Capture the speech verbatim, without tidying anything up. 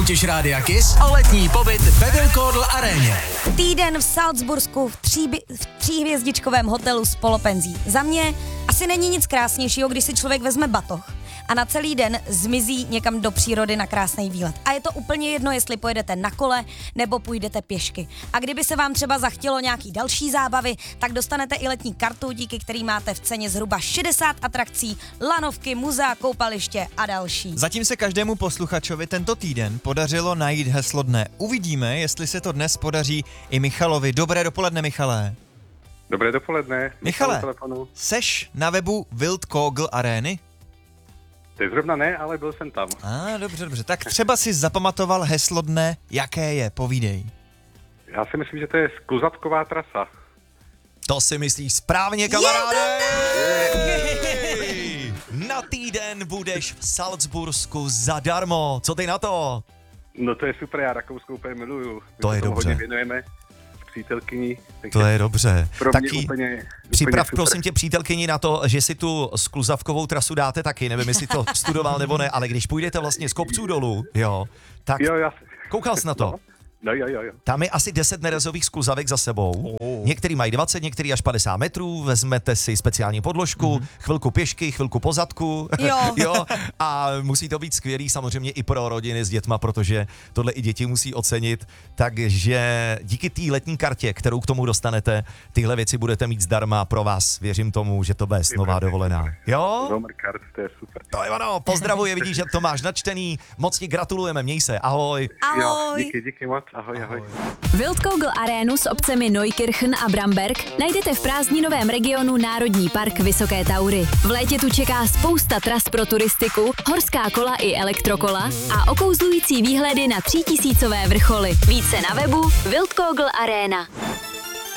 soutěž Rádia Kiss o letní pobyt ve Wildcardle aréně. Týden v Salzbursku v, tříby, v tříhvězdičkovém hotelu s polopenzí. Za mě asi není nic krásnějšího, když si člověk vezme batoh a na celý den zmizí někam do přírody na krásný výlet. A je to úplně jedno, jestli pojedete na kole nebo půjdete pěšky. A kdyby se vám třeba zachtělo nějaký další zábavy, tak dostanete i letní kartu, díky který máte v ceně zhruba šedesát atrakcí, lanovky, muzea, koupaliště a další. Zatím se každému posluchačovi tento týden podařilo najít heslo dne. Uvidíme, jestli se to dnes podaří i Michalovi. Dobré dopoledne, Michale. Dobré dopoledne. Michale, seš na webu Wildcardle arény? Teď zrovna ne, ale byl jsem tam. A, ah, dobře, dobře. Tak třeba si zapamatoval heslo dne, jaké je, povídej. Já si myslím, že to je skluzavková trasa. To si myslíš správně, kamaráde! Na týden budeš v Salzbursku zadarmo. Co ty na to? No to je super, já Rakousko úplně miluju. My to je tomu dobře. Hodně věnujeme s přítelkyní. To je dobře. Pro mě taky úplně, připrav úplně prosím tě přítelkyni na to, že si tu skluzavkovou trasu dáte taky. Nevím, jestli to studoval nebo ne, ale když půjdete vlastně z kopců dolů, jo, tak jo, já... koukal jsi na to? No. No, jo, jo, jo. Tam je asi deset nerazových skluzavek za sebou. Oh. Některý mají dvacet, některý až padesát metrů. Vezmete si speciální podložku, mm. chvilku pěšky, chvilku po zadku. Jo. jo. A musí to být skvělý samozřejmě i pro rodiny s dětma, protože tohle i děti musí ocenit. Takže díky té letní kartě, kterou k tomu dostanete, tyhle věci budete mít zdarma pro vás. Věřím tomu, že to bude snová dovolená. Jo? Zomerkart, to je super. To je ono, pozdravuje, vidíš, že to máš načtený. Moc ti gratulujeme, měj se, ahoj. Ahoj. Jo, díky, díky moc. Ahoj, ahoj. Wildcardle arénu s obcemi Neukirchen a Bramberg najdete v prázdninovém regionu Národní park Vysoké Taury. V létě tu čeká spousta tras pro turistiku, horská kola i elektrokola a okouzlující výhledy na třítisícové vrcholy. Více na webu Wildcardle Arena.